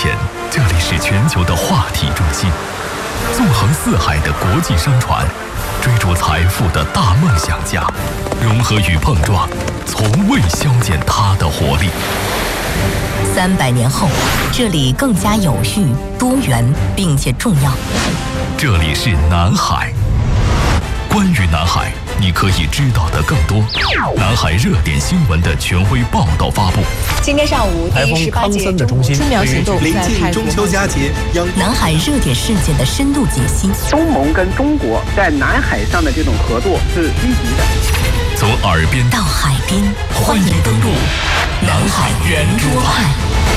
前，这里是全球的话题中心，纵横四海的国际商船，追逐财富的大梦想家，融合与碰撞，从未消减它的活力。 300年后，这里更加有序、多元，并且重要。 这里是南海。关于南海，你可以知道的更多。南海热点新闻的权威报道发布。 今天上午，第18届中国春苗行动临近中秋佳节， 南海热点事件的深度解析。 东盟跟中国在南海上的这种合作是积极的。 从耳边到海边， 欢迎登陆南海圆桌派。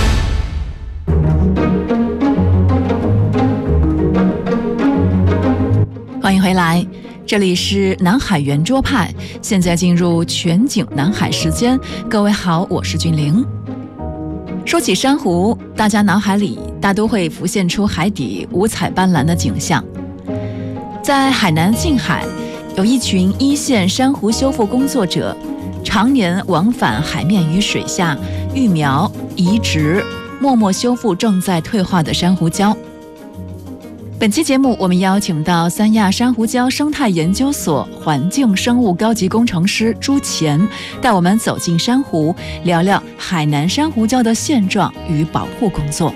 欢迎回来，这里是南海圆桌派，现在进入全景南海时间。各位好，我是俊玲。说起珊瑚，大家脑海里大都会浮现出海底五彩斑斓的景象。在海南近海，有一群一线珊瑚修复工作者，常年往返海面与水下育苗、移植，默默修复正在退化的珊瑚礁。本期节目，我们邀请到三亚珊瑚礁生态研究所环境生物高级工程师朱乾，带我们走进珊瑚，聊聊海南珊瑚礁的现状与保护工作。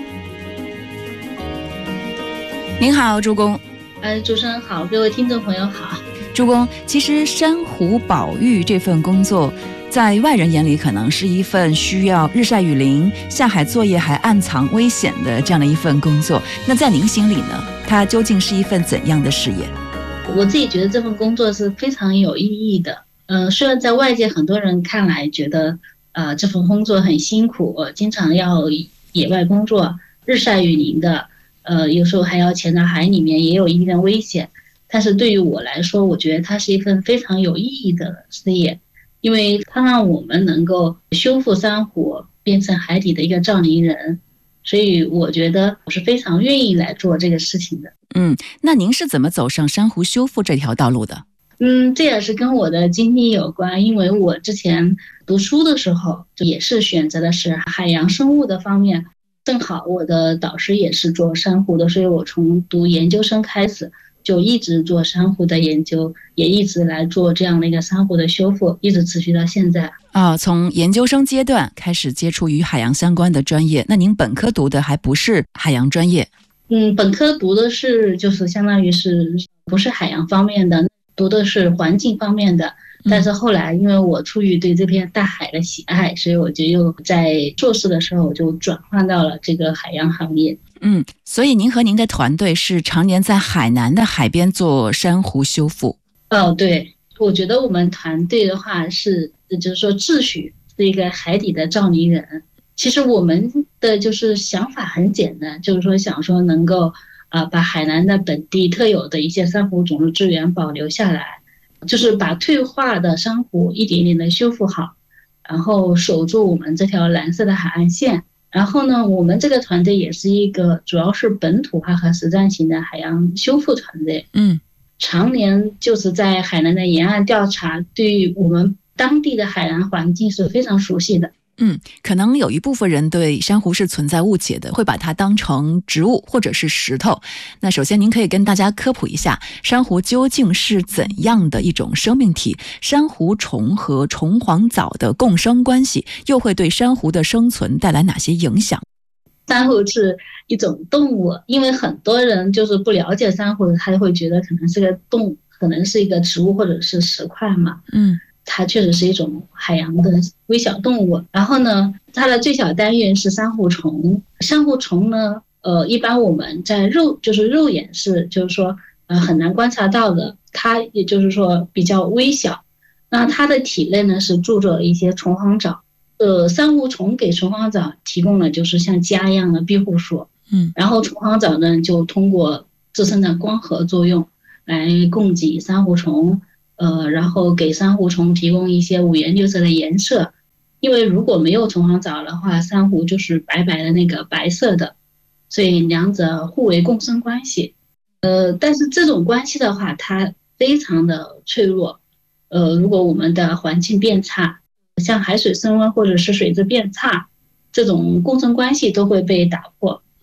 您好，朱工。 主持人好，各位听众朋友好。 朱工，其实珊瑚保育这份工作，在外人眼里可能是一份需要日晒雨淋、下海作业还暗藏危险的这样的一份工作。那在您心里呢，它究竟是一份怎样的事业？ 我自己觉得这份工作是非常有意义的。虽然在外界很多人看来觉得这份工作很辛苦，经常要野外工作，日晒雨淋的，有时候还要潜到海里面，也有一定的危险。但是对于我来说，我觉得它是一份非常有意义的事业，因为它让我们能够修复珊瑚，变成海底的一个照明人。所以我觉得我是非常愿意来做这个事情的。 那您是怎么走上珊瑚修复这条道路的？ 这也是跟我的经历有关，因为我之前读书的时候也是选择的是海洋生物的方面，正好我的导师也是做珊瑚的，所以我从读研究生开始就一直做珊瑚的研究，也一直来做这样的一个珊瑚的修复，一直持续到现在。 从研究生阶段开始接触与海洋相关的专业，那您本科读的还不是海洋专业？ 本科读的是就是相当于是不是海洋方面的，读的是环境方面的。但是后来因为我出于对这片大海的喜爱，所以我就又在硕士的时候就转换到了这个海洋行业。 所以您和您的团队是常年在海南的海边做珊瑚修复？ 对，我觉得我们团队的话是，就是说自诩是一个海底的照明人。其实我们的就是想法很简单，就是说想说能够把海南的本地特有的一些珊瑚种子资源保留下来，就是把退化的珊瑚一点点的修复好，然后守住我们这条蓝色的海岸线。然后呢，我们这个团队也是一个主要是本土化和实战型的海洋修复团队。常年就是在海南的沿岸调查，对于我们当地的海洋环境是非常熟悉的。 可能有一部分人对珊瑚是存在误解的，会把它当成植物或者是石头。那首先您可以跟大家科普一下，珊瑚究竟是怎样的一种生命体，珊瑚虫和虫黄藻的共生关系又会对珊瑚的生存带来哪些影响？ 珊瑚是一种动物，因为很多人就是不了解珊瑚，他就会觉得可能是个动物，可能是一个植物或者是石块嘛。它确实是一种海洋的微小动物。然后呢，它的最小单元是珊瑚虫。珊瑚虫呢，一般我们在肉眼是就是说很难观察到的，它也就是说比较微小。那它的体内呢是住着一些虫黄藻。珊瑚虫给虫黄藻提供了就是像家一样的庇护所。然后虫黄藻呢就通过自身的光合作用来供给珊瑚虫。然后给珊瑚虫提供一些五颜六色的颜色，因为如果没有虫黄藻的话，珊瑚就是白白的那个白色的，所以两者互为共生关系。但是这种关系的话，它非常的脆弱。如果我们的环境变差，像海水升温或者是水质变差，这种共生关系都会被打破。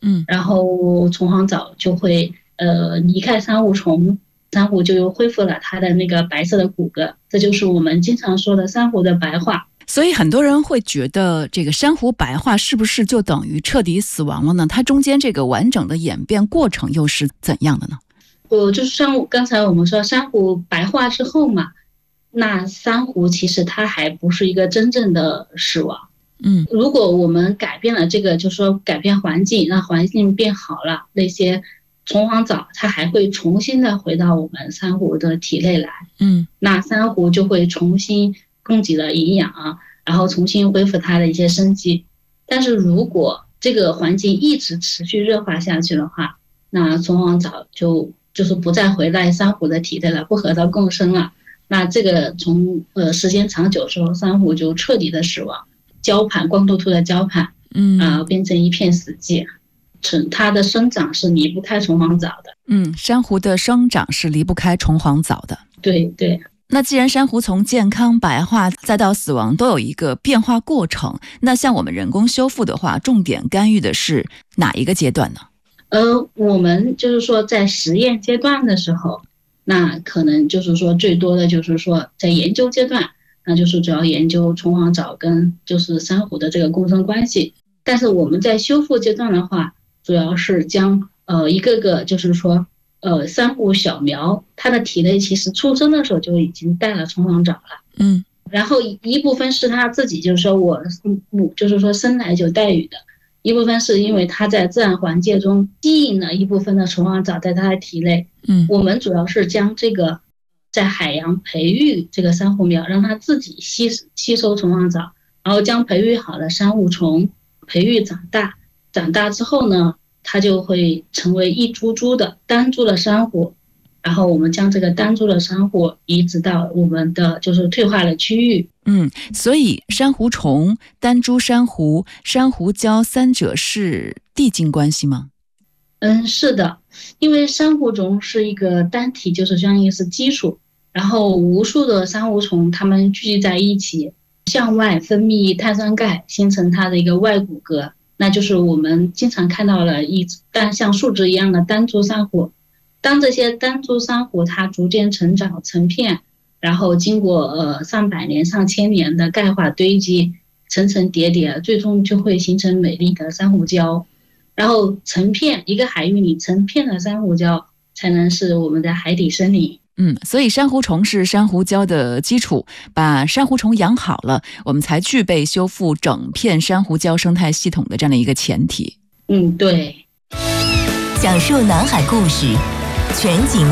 然后虫黄藻就会离开珊瑚丛，珊瑚就又恢复了它的那个白色的骨骼，这就是我们经常说的珊瑚的白化。 所以很多人会觉得这个珊瑚白化是不是就等于彻底死亡了呢？它中间这个完整的演变过程又是怎样的呢？ 就是像刚才我们说珊瑚白化之后嘛，那珊瑚其实它还不是一个真正的死亡。如果我们改变了这个，就是说改变环境，让环境变好了，那些虫黄藻它还会重新的回到我们珊瑚的体内来。那珊瑚就会重新供给了营养，然后重新恢复它的一些生机。但是如果这个环境一直持续热化下去的话，那虫黄藻就是不再回来珊瑚的体内了，不和它共生了。那这个从时间长久之后，珊瑚就彻底的死亡，礁盘光秃秃的礁盘，变成一片死寂。它的生长是离不开虫黄藻的。 珊瑚的生长是离不开虫黄藻的。 对。 那既然珊瑚从健康白化再到死亡都有一个变化过程，那像我们人工修复的话，重点干预的是哪一个阶段呢？ 我们就是说在实验阶段的时候，那可能就是说最多的就是说在研究阶段，那就是主要研究虫黄藻跟就是珊瑚的这个共生关系。但是我们在修复阶段的话，主要是将一个个就是说珊瑚小苗，它的体内其实出生的时候就已经带了虫黄藻了。然后一部分是它自己就是说我就是说生来就带有的，一部分是因为它在自然环境中吸引了一部分的虫黄藻在它的体内。我们主要是将这个在海洋培育这个珊瑚苗，让它自己吸收虫黄藻，然后将培育好的珊瑚虫培育长大之后呢，它就会成为一株株的单株的珊瑚，然后我们将这个单株的珊瑚移植到我们的就是退化的区域。 所以珊瑚虫、单株珊瑚、珊瑚礁三者是递进关系吗？ 是的，因为珊瑚虫是一个单体，就是相当于是基础，然后无数的珊瑚虫它们聚集在一起，向外分泌碳酸钙，形成它的一个外骨骼，那就是我们经常看到了像树枝一样的单株珊瑚。当这些单株珊瑚它逐渐成长成片，然后经过上百年上千年的钙化堆积，层层叠叠，最终就会形成美丽的珊瑚礁。然后成片，一个海域里成片的珊瑚礁才能是我们的海底森林。 所以珊瑚虫是珊瑚礁的基础，把珊瑚虫养好了，我们才具备修复整片珊瑚礁生态系统的这样的一个前提。 对。 讲述南海故事，全景